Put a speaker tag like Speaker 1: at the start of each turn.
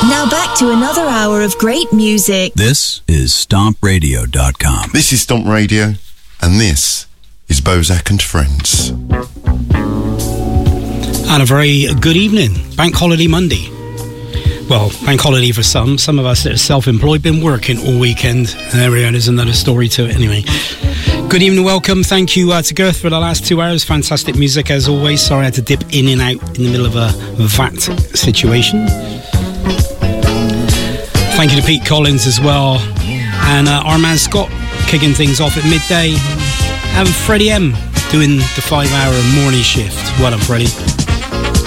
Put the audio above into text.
Speaker 1: Now back to another hour of great music.
Speaker 2: This is StompRadio.com.
Speaker 3: This is Stomp Radio, and this is Bozak and Friends.
Speaker 4: And a very good evening. Bank Holiday Monday. Well, bank holiday for some. Some of us that are self-employed been working all weekend. And there we go, there's another story to it anyway. Good evening, welcome. Thank you to Girth for the last 2 hours. Fantastic music as always. Sorry I had to dip in and out in the middle of a VAT situation. Thank you to Pete Collins as well. And our man Scott kicking things off at midday. And Freddie M doing the 5-hour morning shift. Well done, Freddie.